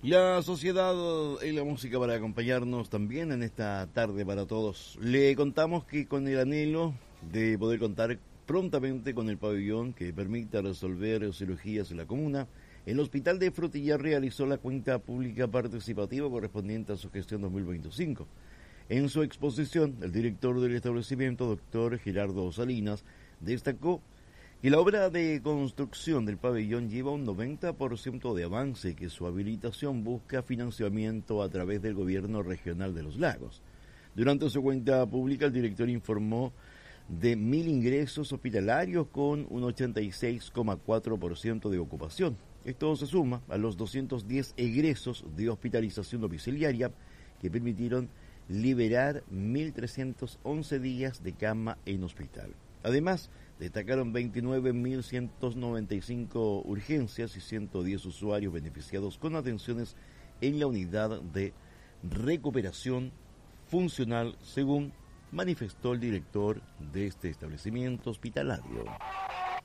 La sociedad y la música para acompañarnos también en esta tarde para todos. Le contamos que con el anhelo de poder contar prontamente con el pabellón que permita resolver cirugías en la comuna, el Hospital de Frutillar realizó la cuenta pública participativa correspondiente a su gestión 2025. En su exposición, el director del establecimiento, doctor Gerardo Salinas, destacó que la obra de construcción del pabellón lleva un 90% de avance y que su habilitación busca financiamiento a través del gobierno regional de los lagos. Durante su cuenta pública, el director informó de 1.000 ingresos hospitalarios con un 86,4% de ocupación. Esto se suma a los 210 egresos de hospitalización domiciliaria que permitieron liberar 1.311 días de cama en hospital. Además, destacaron 29.195 urgencias y 110 usuarios beneficiados con atenciones en la unidad de recuperación funcional, según manifestó el director de este establecimiento hospitalario.